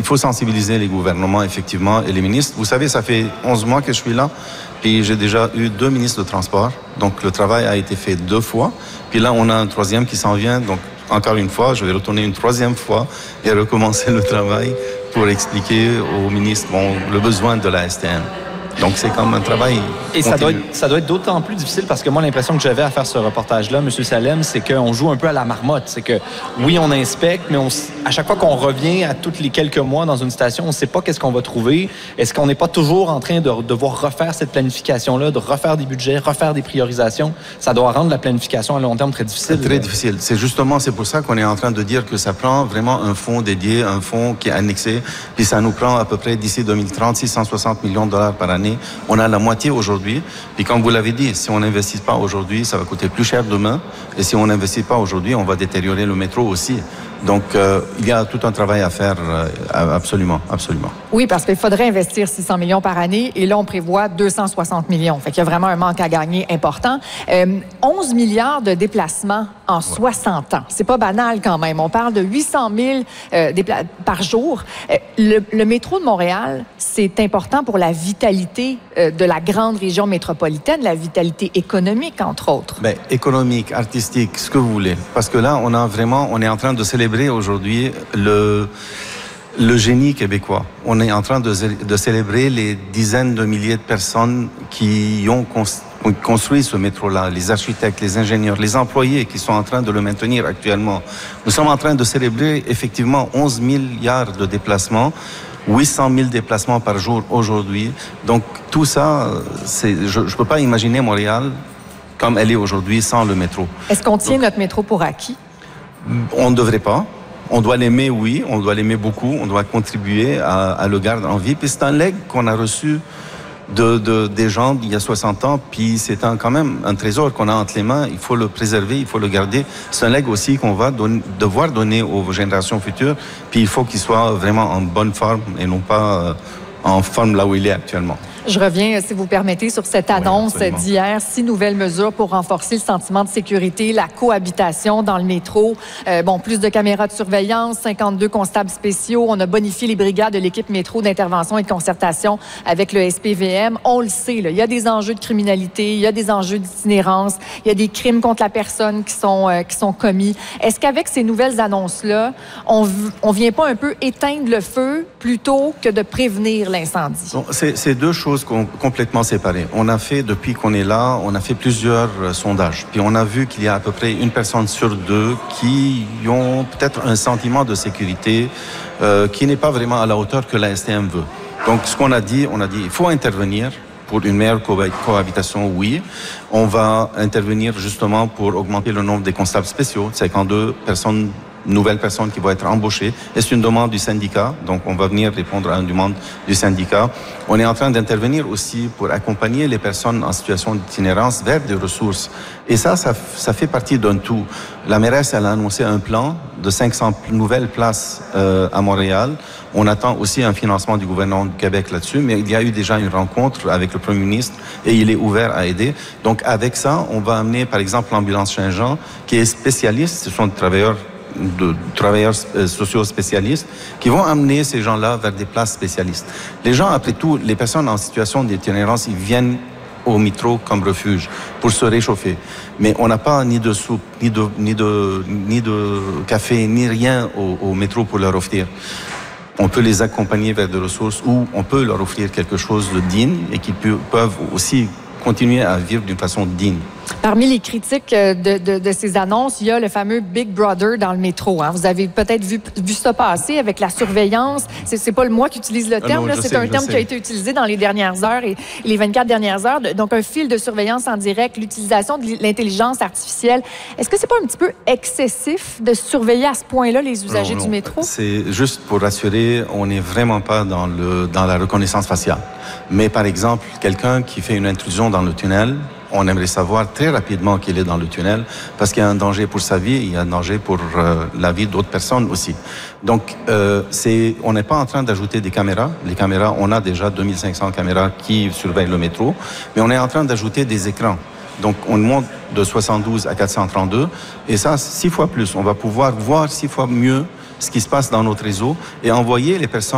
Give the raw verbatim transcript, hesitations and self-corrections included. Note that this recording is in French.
faut sensibiliser les gouvernements, effectivement, et les ministres. Vous savez, ça fait onze mois que je suis là, et j'ai déjà eu deux ministres de transport. Donc, le travail a été fait deux fois. Puis là, on a un troisième qui s'en vient. Donc, encore une fois, je vais retourner une troisième fois et recommencer le travail pour expliquer aux ministres bon, le besoin de la S T M. Donc, c'est comme un travail. Et ça doit, être, ça doit être d'autant plus difficile parce que moi, l'impression que j'avais à faire ce reportage-là, M. Salem, c'est qu'on joue un peu à la marmotte. C'est que, oui, on inspecte, mais on, à chaque fois qu'on revient à tous les quelques mois dans une station, on ne sait pas qu'est-ce qu'on va trouver. Est-ce qu'on n'est pas toujours en train de devoir refaire cette planification-là, de refaire des budgets, refaire des priorisations? Ça doit rendre la planification à long terme très difficile. Très difficile. C'est justement, c'est pour ça qu'on est en train de dire que ça prend vraiment un fonds dédié, un fonds qui est annexé, puis ça nous prend à peu près d'ici deux mille trente, six cent soixante millions de dollars par année. On a la moitié aujourd'hui. Puis comme vous l'avez dit, si on n'investit pas aujourd'hui, ça va coûter plus cher demain. Et si on n'investit pas aujourd'hui, on va détériorer le métro aussi. Donc, euh, il y a tout un travail à faire, euh, absolument, absolument. Oui, parce qu'il faudrait investir six cents millions par année et là, on prévoit deux cent soixante millions. Fait qu'il y a vraiment un manque à gagner important. Euh, onze milliards de déplacements en ouais. soixante ans. C'est pas banal quand même. On parle de huit cent mille euh, dépla- par jour. Euh, le, le métro de Montréal, c'est important pour la vitalité euh, de la grande région métropolitaine, la vitalité économique, entre autres. Bien, économique, artistique, ce que vous voulez. Parce que là, on a vraiment, on est en train de célébrer aujourd'hui le, le génie québécois. On est en train de, de célébrer les dizaines de milliers de personnes qui ont construit ce métro-là, les architectes, les ingénieurs, les employés qui sont en train de le maintenir actuellement. Nous sommes en train de célébrer effectivement onze milliards de déplacements, huit cent mille déplacements par jour aujourd'hui. Donc tout ça, c'est, je ne peux pas imaginer Montréal comme elle est aujourd'hui sans le métro. Est-ce qu'on tient Donc, notre métro pour acquis? On ne devrait pas. On doit l'aimer, oui. On doit l'aimer beaucoup. On doit contribuer à, à le garder en vie. Puis c'est un legs qu'on a reçu de, de, des gens d'il y a soixante ans. Puis c'est un, quand même un trésor qu'on a entre les mains. Il faut le préserver, il faut le garder. C'est un legs aussi qu'on va don- devoir donner aux générations futures. Puis il faut qu'il soit vraiment en bonne forme et non pas euh, en forme là où il est actuellement. Je reviens, si vous permettez, sur cette annonce oui, d'hier. Six nouvelles mesures pour renforcer le sentiment de sécurité, la cohabitation dans le métro. Euh, bon, plus de caméras de surveillance, cinquante-deux constables spéciaux. On a bonifié les brigades de l'équipe métro d'intervention et de concertation avec le S P V M. On le sait, là, il y a des enjeux de criminalité, il y a des enjeux d'itinérance, il y a des crimes contre la personne qui sont, euh, qui sont commis. Est-ce qu'avec ces nouvelles annonces-là, on ne vient pas un peu éteindre le feu plutôt que de prévenir l'incendie? Bon, c'est, c'est deux choses complètement séparées. On a fait, depuis qu'on est là, on a fait plusieurs euh, sondages. Puis on a vu qu'il y a à peu près une personne sur deux qui ont peut-être un sentiment de sécurité euh, qui n'est pas vraiment à la hauteur que la S T M veut. Donc ce qu'on a dit, on a dit il faut intervenir pour une meilleure co- cohabitation, oui. On va intervenir justement pour augmenter le nombre des constables spéciaux, cinquante-deux personnes nouvelles personnes qui vont être embauchées. Et c'est une demande du syndicat, donc on va venir répondre à une demande du syndicat. On est en train d'intervenir aussi pour accompagner les personnes en situation d'itinérance vers des ressources. Et ça, ça, ça fait partie d'un tout. La mairesse, elle a annoncé un plan de cinq cents nouvelles places euh, à Montréal. On attend aussi un financement du gouvernement du Québec là-dessus, mais il y a eu déjà une rencontre avec le Premier ministre et il est ouvert à aider. Donc avec ça, on va amener par exemple l'ambulance Saint-Jean, qui est spécialiste, ce sont des travailleurs de travailleurs sociaux spécialistes qui vont amener ces gens-là vers des places spécialistes. Les gens, après tout, les personnes en situation d'itinérance, ils viennent au métro comme refuge pour se réchauffer. Mais on n'a pas ni de soupe, ni de, ni de, ni de café, ni rien au, au métro pour leur offrir. On peut les accompagner vers des ressources ou on peut leur offrir quelque chose de digne et qu'ils peuvent aussi continuer à vivre d'une façon digne. Parmi les critiques de, de, de ces annonces, il y a le fameux Big Brother dans le métro. Hein. Vous avez peut-être vu, vu ça passer avec la surveillance. C'est, c'est pas le moi qui utilise le terme, non, là, c'est sais, un terme sais. qui a été utilisé dans les dernières heures et les vingt-quatre dernières heures. Donc, un fil de surveillance en direct, l'utilisation de l'intelligence artificielle. Est-ce que c'est pas un petit peu excessif de surveiller à ce point-là les usagers non, non. du métro? C'est juste pour rassurer, on n'est vraiment pas dans, le, dans la reconnaissance faciale. Mais par exemple, quelqu'un qui fait une intrusion dans le tunnel, on aimerait savoir très rapidement qu'il est dans le tunnel parce qu'il y a un danger pour sa vie, il y a un danger pour euh, la vie d'autres personnes aussi. Donc, euh, c'est, on n'est pas en train d'ajouter des caméras. Les caméras, on a déjà deux mille cinq cents caméras qui surveillent le métro, mais on est en train d'ajouter des écrans. Donc, on monte de soixante-douze à quatre cent trente-deux et ça, six fois plus. On va pouvoir voir six fois mieux ce qui se passe dans notre réseau et envoyer les personnes